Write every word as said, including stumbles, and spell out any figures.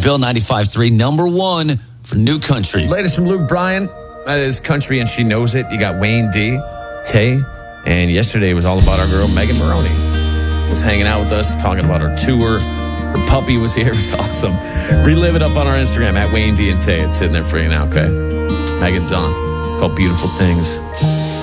Bill ninety-five three, number one for new country. Latest from Luke Bryan. That is country, and she knows it. You got Wayne D, Tay, and yesterday was all about our girl Megan Maroney. Was hanging out with us, talking about her tour. Her puppy was here. It was awesome. Relive it up on our Instagram at Wayne D and Tay. It's sitting there for you now, okay? Megan's on. It's called Beautiful Things.